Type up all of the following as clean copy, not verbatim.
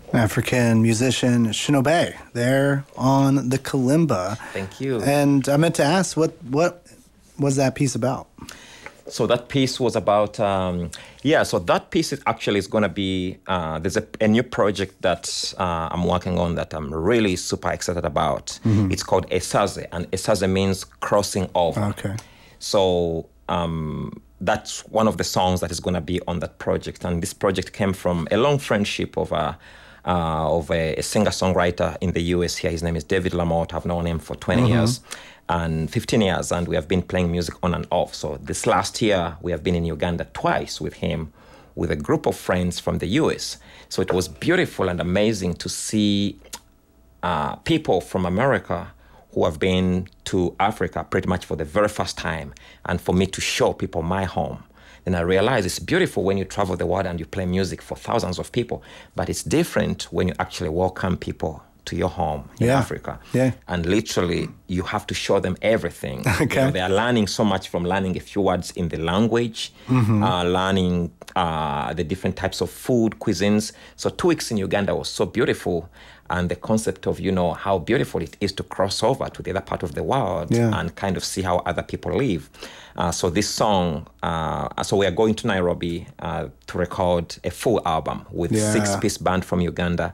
African musician Shinobe there on the kalimba. Thank you. And I meant to ask, what was that piece about? So that piece was about, so that piece is actually going to be, there's a new project that I'm working on that I'm really super excited about. Mm-hmm. It's called Esaze, and Esaze means crossing over. Okay. So that's one of the songs that is going to be on that project. And this project came from a long friendship of a singer-songwriter in the US here. His name is David Lamotte. I've known him for 20 years. And 15 years, and we have been playing music on and off. So this last year, we have been in Uganda twice with him, with a group of friends from the US. So it was beautiful and amazing to see people from America who have been to Africa pretty much for the very first time, and for me to show people my home. And I realized it's beautiful when you travel the world and you play music for thousands of people, but it's different when you actually welcome people to your home in Africa. Yeah. And literally, you have to show them everything. Okay. You know, they are learning so much from learning a few words in the language, learning the different types of food, cuisines. So 2 weeks in Uganda was so beautiful. And the concept of, how beautiful it is to cross over to the other part of the world and kind of see how other people live. So this song, so we are going to Nairobi to record a full album with 6-piece band from Uganda.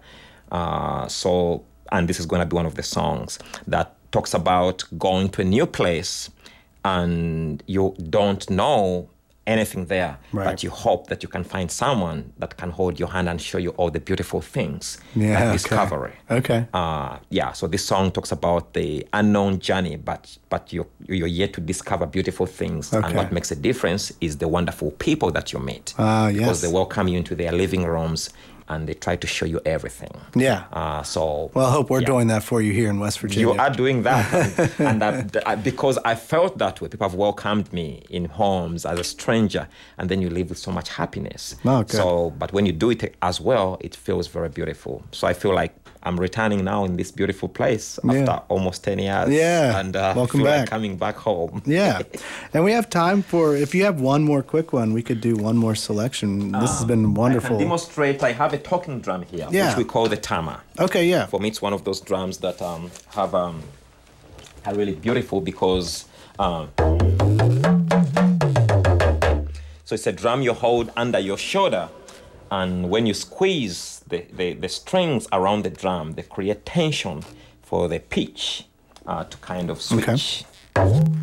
And this is going to be one of the songs that talks about going to a new place and you don't know anything there, but you hope that you can find someone that can hold your hand and show you all the beautiful things, like discovery. Okay. So this song talks about the unknown journey, but you're yet to discover beautiful things. Okay. And what makes a difference is the wonderful people that you meet. Yes. Because they welcome you into their living rooms and they try to show you everything. Yeah. Well, I hope we're doing that for you here in West Virginia. You are doing that. and because I felt that way. People have welcomed me in homes as a stranger, and then you live with so much happiness. Oh, good. But when you do it as well, it feels very beautiful. So I feel like I'm returning now in this beautiful place after almost 10 years. Yeah. And welcome feel back. like coming back home. Yeah. And we have time for, if you have one more quick one, we could do one more selection. This has been wonderful. I can demonstrate. I have a talking drum here, which we call the tama. Okay, yeah. For me, it's one of those drums that are really beautiful because so it's a drum you hold under your shoulder, and when you squeeze the strings around the drum, they create tension for the pitch to kind of switch. Okay.